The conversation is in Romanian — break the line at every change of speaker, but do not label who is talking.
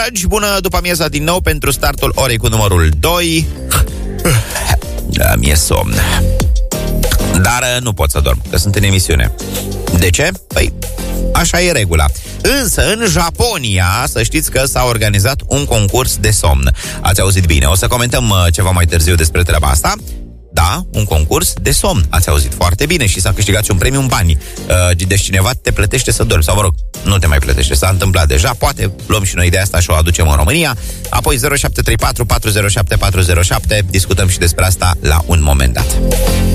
dragi, bună după amiaza din nou pentru startul orei cu numărul 2. Da, mi-e somn. Dar nu pot să dorm, că sunt în emisiune. De ce? Păi, așa e regula. Însă, în Japonia, să știți că s-a organizat un concurs de somn. Ați auzit bine, o să comentăm ceva mai târziu despre treaba asta. Da, un concurs de somn. Ați auzit foarte bine și s-a câștigat și un premiu în bani. Deci cineva te plătește să dormi. Sau mă rog, nu te mai plătește, s-a întâmplat deja. Poate luăm și noi ideea asta și o aducem în România. Apoi 0734 407 407. Discutăm și despre asta la un moment dat.